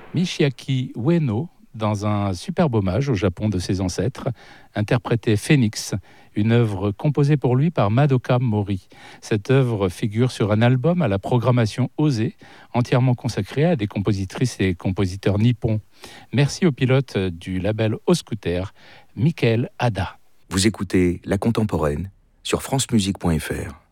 Michiaki Ueno, dans un superbe hommage au Japon de ses ancêtres, interprétait Phoenix, une œuvre composée pour lui par Madoka Mori. Cette œuvre figure sur un album à la programmation osée, entièrement consacré à des compositrices et compositeurs nippons. Merci au pilote du label Oscooter, Michael Hada. Vous écoutez La Contemporaine sur francemusique.fr.